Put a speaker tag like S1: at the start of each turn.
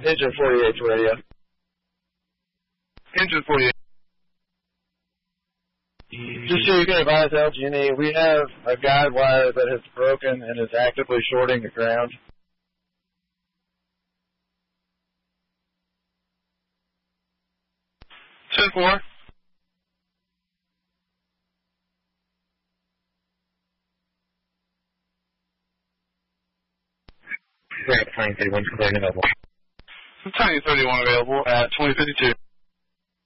S1: Engine 48 to radio.
S2: Engine 48.
S1: Just so you can advise LG&E, we have a guide wire that has broken and is actively shorting the ground.
S2: Ten four.
S1: Right, Tiny 31 available.
S2: Tiny 31 available at 2052.